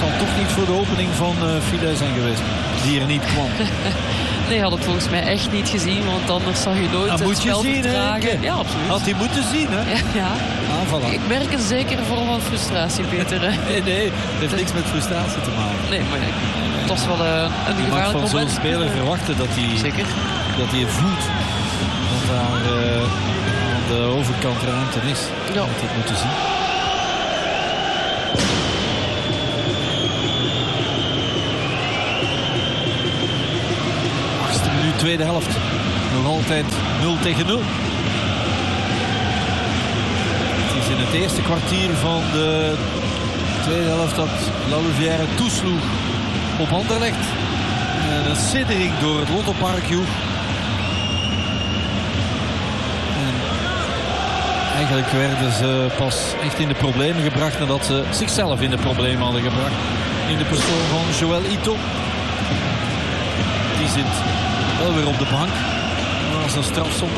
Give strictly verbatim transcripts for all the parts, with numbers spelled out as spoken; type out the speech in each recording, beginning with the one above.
zal toch niet voor de opening van uh, Fidesz zijn geweest, die er niet kwam. Nee, had het volgens mij echt niet gezien, want anders zag je nooit dat het moet spel je zien, vertragen. Hè? Ja, absoluut. Had hij moeten zien, hè? Ja, ja. Ah, voilà. Ik merk een zekere vorm van frustratie, Peter. nee, nee, het heeft niks met frustratie te maken. Nee, maar nee. Het was wel uh, een je gevaarlijk mag van moment. zo'n speler verwachten dat hij, Zeker. dat hij voelt dat daar uh, aan de overkant ruimte is. Ja. Dat het moeten zien. Achtste minuut, tweede helft. Nog altijd nul tegen nul. Het is in het eerste kwartier van de tweede helft dat La Louvière toesloeg op Anderlecht. En een siddering door het Lottopark joeg. En eigenlijk werden ze pas echt in de problemen gebracht nadat ze zichzelf in de problemen hadden gebracht. In de persoon van Joël Ito. Die zit wel weer op de bank. Als een strafzonde.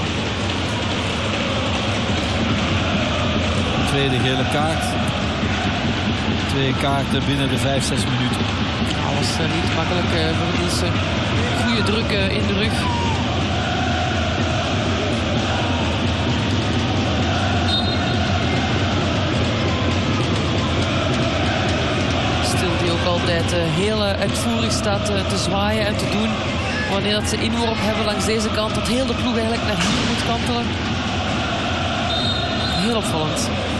Tweede gele kaart. Twee kaarten binnen de vijf, zes minuten. Dat was uh, niet makkelijk uh, voor Nielsen. Goede druk uh, in de rug. Stil die ook altijd uh, heel uh, uitvoerig staat uh, te zwaaien en te doen. Wanneer dat ze inworp hebben langs deze kant, dat heel de ploeg eigenlijk naar hier moet kantelen. Heel opvallend.